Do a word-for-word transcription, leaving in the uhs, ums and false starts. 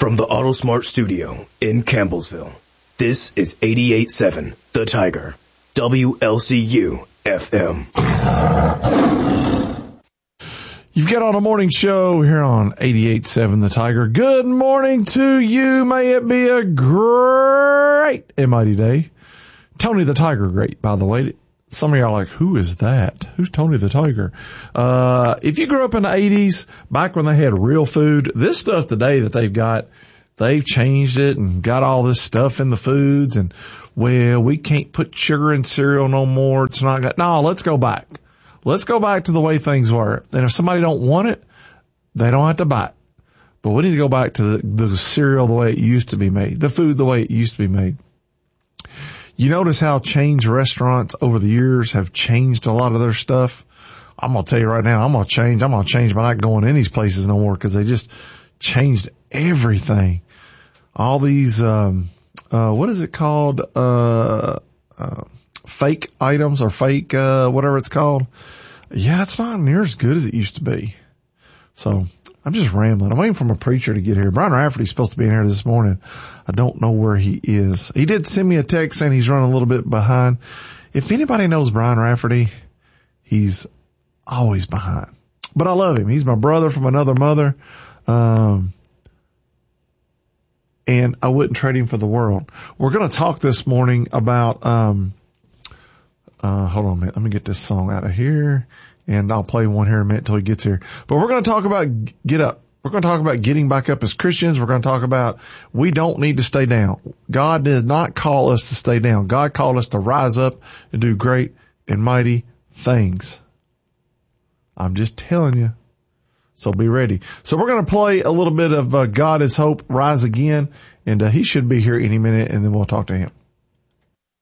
From the AutoSmart studio in Campbellsville, this is eighty-eight point seven The Tiger, W L C U F M. You've got on a morning show here on eighty-eight point seven The Tiger. Good morning to you. May it be a great and mighty day. Tony the Tiger great, by the way. Some of y'all are like, who is that? Who's Tony the Tiger? Uh, if you grew up in the eighties, back when they had real food, this stuff today that they've got, they've changed it and got all this stuff in the foods and, well, we can't put sugar in cereal no more. It's not got, no, let's go back. Let's go back to the way things were. And if somebody don't want it, they don't have to buy it. But we need to go back to the, the cereal the way it used to be made, the food the way it used to be made. You notice how chains restaurants over the years have changed a lot of their stuff. I'm going to tell you right now, I'm going to change. I'm going to change by not going in these places no more because they just changed everything. All these, um, uh, what is it called? Uh, uh, fake items or fake, uh, whatever it's called. Yeah, it's not near as good as it used to be. So I'm just rambling. I'm waiting for my preacher to get here. Brian Rafferty's supposed to be in here this morning. I don't know where he is. He did send me a text saying he's running a little bit behind. If anybody knows Brian Rafferty, he's always behind. But I love him. He's my brother from another mother. Um, and I wouldn't trade him for the world. We're going to talk this morning about, um, uh, hold on a minute. Let me get this song out of here. And I'll play one here in a minute until he gets here. But we're going to talk about get up. We're going to talk about getting back up as Christians. We're going to talk about we don't need to stay down. God did not call us to stay down. God called us to rise up and do great and mighty things. I'm just telling you. So be ready. So we're going to play a little bit of uh, God is Hope, Rise Again. And uh, he should be here any minute, and then we'll talk to him.